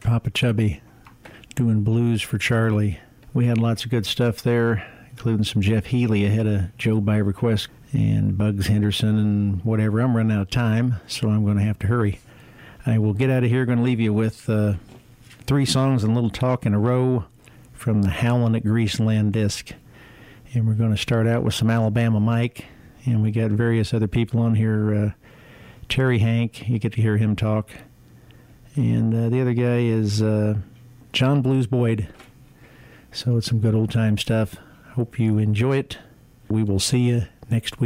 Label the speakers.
Speaker 1: Papa Chubby doing Blues for Charlie. We had lots of good stuff there, including some Jeff Healey ahead of Joe by Request and Bugs Henderson and whatever. I'm running out of time, so I'm going to have to hurry. I will get out of here. Going to leave you with 3 songs and a little talk in a row from the Howlin' at Greaseland disc. And we're going to start out with some Alabama Mike, and we got various other people on here. Terry Hank, you get to hear him talk. And the other guy is John Blues Boyd. So it's some good old-time stuff. Hope you enjoy it. We will see you next week.